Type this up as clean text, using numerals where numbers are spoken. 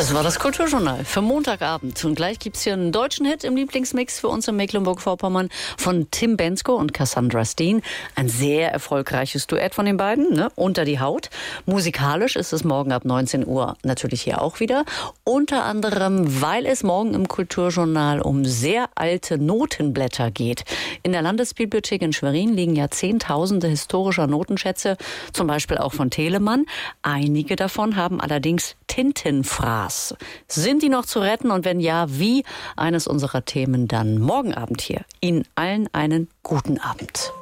Das war das Kulturjournal für Montagabend. Und gleich gibt's hier einen deutschen Hit im Lieblingsmix für uns in Mecklenburg-Vorpommern von Tim Bendzko und Cassandra Steen. Ein sehr erfolgreiches Duett von den beiden, ne? Unter die Haut. Musikalisch ist es morgen ab 19 Uhr natürlich hier auch wieder. Unter anderem, weil es morgen im Kulturjournal um sehr alte Notenblätter geht. In der Landesbibliothek in Schwerin liegen ja Zehntausende historischer Notenschätze, zum Beispiel auch von Telemann. Einige davon haben allerdings Tintenfraß. Sind die noch zu retten und wenn ja, wie? Eines unserer Themen dann morgen Abend hier. Ihnen allen einen guten Abend.